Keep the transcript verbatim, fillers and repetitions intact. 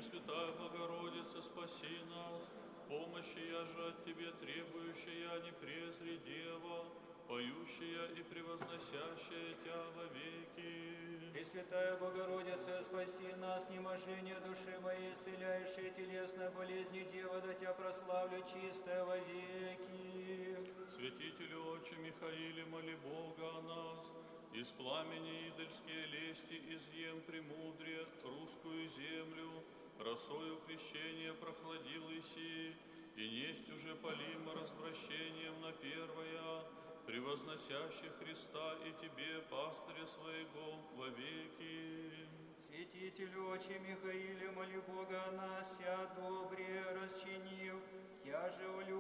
Пресвятая Богородица, спаси нас, помощи я же от Тебе требующая, не презри Дева, поющая и превозносящая Тя вовеки. Пресвятая Богородица, спаси нас, неможение души моей, исцеляющая телесной болезни Дева, да Тя прославлю чистая вовеки. Святителю Отче Михаиле, моли Бога о нас, из пламени идольские лести изъем премудрие русскую землю, росою крещения прохладил Иси, и несть уже полима развращением на первое, превозносящий Христа и Тебе, пастыря своего, вовеки. Святителю Отче Михаиле, моли Бога о нас, ся добре расчинив, я же